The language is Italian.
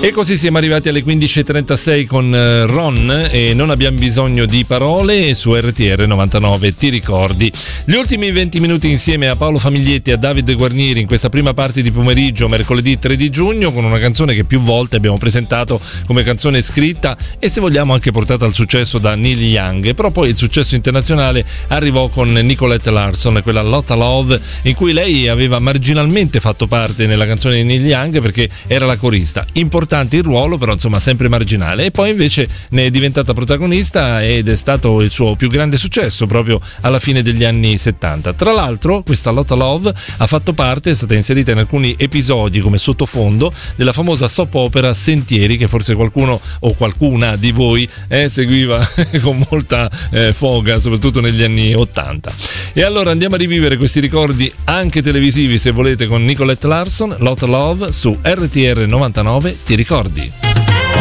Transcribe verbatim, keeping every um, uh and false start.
E così siamo arrivati alle quindici e trentasei con Ron e non abbiamo bisogno di parole su R T R novantanove, ti ricordi. Gli ultimi venti minuti insieme a Paolo Famiglietti e a Davide Guarnieri in questa prima parte di pomeriggio, mercoledì tre di giugno, con una canzone che più volte abbiamo presentato come canzone scritta e, se vogliamo, anche portata al successo da Neil Young. Però poi il successo internazionale arrivò con Nicolette Larson, quella Lotta Love, in cui lei aveva marginalmente fatto parte nella canzone di Neil Young perché era la corista. Importante il ruolo, però insomma sempre marginale, e poi invece ne è diventata protagonista ed è stato il suo più grande successo proprio alla fine degli anni settanta. Tra l'altro questa Lotta Love ha fatto parte, è stata inserita in alcuni episodi come sottofondo della famosa soap opera Sentieri, che forse qualcuno o qualcuna di voi eh, seguiva con molta eh, foga, soprattutto negli anni ottanta. E allora andiamo a rivivere questi ricordi anche televisivi, se volete, con Nicolette Larson, Lotta Love su R T R novantanove, ti ricordi?